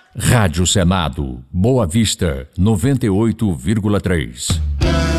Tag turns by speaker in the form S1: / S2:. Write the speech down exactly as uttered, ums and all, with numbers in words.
S1: Rádio Senado, Boa Vista, noventa e oito vírgula três.